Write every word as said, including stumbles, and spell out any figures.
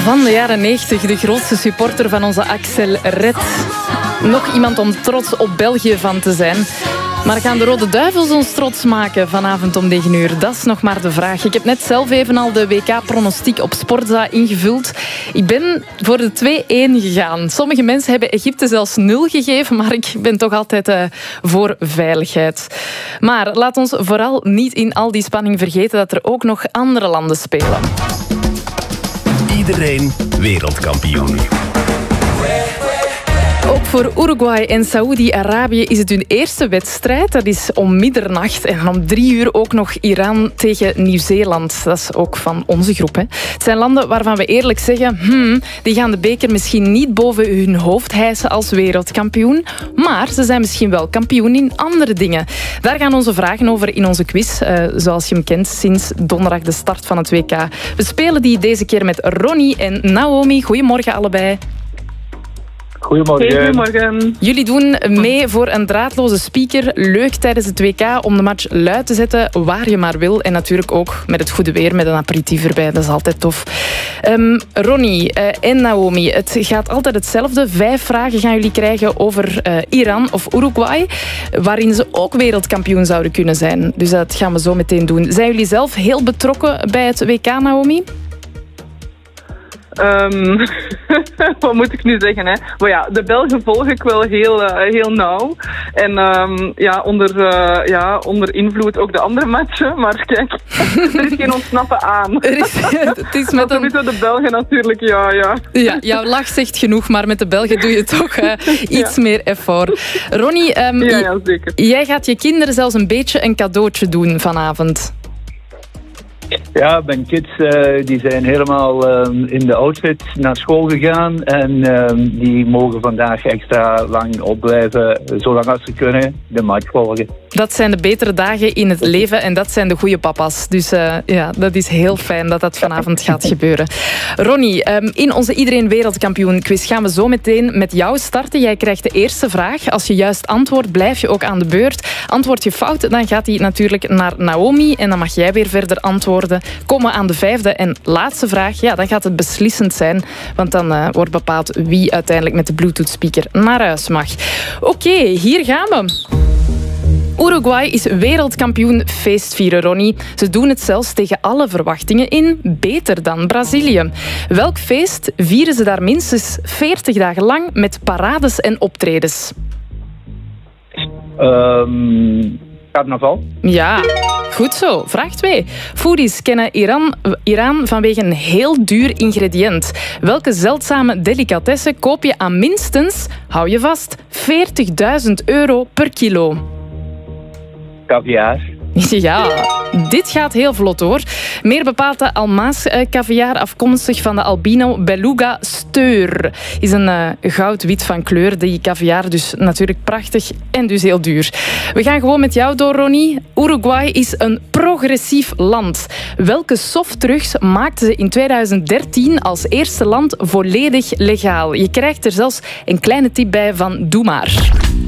Van de jaren negentig, de grootste supporter van onze Axel Red. Nog iemand om trots op België van te zijn. Maar gaan de Rode Duivels ons trots maken vanavond om negen uur? Dat is nog maar de vraag. Ik heb net zelf even al de W K-pronostiek op Sportza ingevuld. Ik ben voor de twee-één gegaan. Sommige mensen hebben Egypte zelfs nul gegeven, maar ik ben toch altijd uh, voor veiligheid. Maar laat ons vooral niet in al die spanning vergeten dat er ook nog andere landen spelen. Iedereen wereldkampioen. Ook voor Uruguay en Saoedi-Arabië is het hun eerste wedstrijd. Dat is om middernacht. En om drie uur ook nog Iran tegen Nieuw-Zeeland. Dat is ook van onze groep. Hè. Het zijn landen waarvan we eerlijk zeggen... Hmm, die gaan de beker misschien niet boven hun hoofd hijsen als wereldkampioen. Maar ze zijn misschien wel kampioen in andere dingen. Daar gaan onze vragen over in onze quiz. Uh, zoals je hem kent sinds donderdag de start van het W K. We spelen die deze keer met Ronnie en Naomi. Goedemorgen allebei. Goedemorgen. Hey, goedemorgen. Jullie doen mee voor een draadloze speaker. Leuk tijdens het W K om de match luid te zetten waar je maar wil. En natuurlijk ook met het goede weer, met een aperitief erbij. Dat is altijd tof. Um, Ronnie uh, en Naomi, het gaat altijd hetzelfde. Vijf vragen gaan jullie krijgen over uh, Iran of Uruguay, waarin ze ook wereldkampioen zouden kunnen zijn. Dus dat gaan we zo meteen doen. Zijn jullie zelf heel betrokken bij het W K, Naomi? Um, wat moet ik nu zeggen? Hè? Maar ja, de Belgen volg ik wel heel, uh, heel nauw. En um, ja, onder, uh, ja, onder invloed ook de andere matchen. Maar kijk, er is geen ontsnappen aan. Er is, het is met een... de Belgen natuurlijk, ja, ja. Ja, jouw lach zegt genoeg, maar met de Belgen doe je toch uh, iets ja. meer effort. Ronnie, um, ja, ja, zeker. jij gaat je kinderen zelfs een beetje een cadeautje doen vanavond. Ja, mijn kids uh, die zijn helemaal uh, in de outfit naar school gegaan. En uh, die mogen vandaag extra lang opblijven, zolang als ze kunnen, de match volgen. Dat zijn de betere dagen in het leven en dat zijn de goede papa's. Dus uh, ja, dat is heel fijn dat dat vanavond gaat gebeuren. Ronnie, um, in onze Iedereen Wereldkampioen quiz gaan we zo meteen met jou starten. Jij krijgt de eerste vraag. Als je juist antwoordt, blijf je ook aan de beurt. Antwoord je fout, dan gaat die natuurlijk naar Naomi en dan mag jij weer verder antwoorden. Komen we aan de vijfde en laatste vraag, ja, dan gaat het beslissend zijn, want dan uh, wordt bepaald wie uiteindelijk met de Bluetooth-speaker naar huis mag. Oké, okay, hier gaan we. Uruguay is wereldkampioen feestvieren, Ronnie. Ze doen het zelfs tegen alle verwachtingen in, beter dan Brazilië. Welk feest vieren ze daar minstens veertig dagen lang met parades en optredens? Um, carnaval. Ja, goed zo. Vraag twee. Foodies kennen Iran, Iran vanwege een heel duur ingrediënt. Welke zeldzame delicatesse koop je aan minstens, hou je vast, veertigduizend euro per kilo? Caviar. Ja, dit gaat heel vlot hoor. Meer bepaalt de Almaas uh, caviar, afkomstig van de albino beluga steur. Is een uh, goud-wit van kleur, die caviar, dus natuurlijk prachtig en dus heel duur. We gaan gewoon met jou door, Ronnie. Uruguay is een progressief land. Welke softdrugs maakten ze in tweeduizend dertien als eerste land volledig legaal? Je krijgt er zelfs een kleine tip bij van doe maar.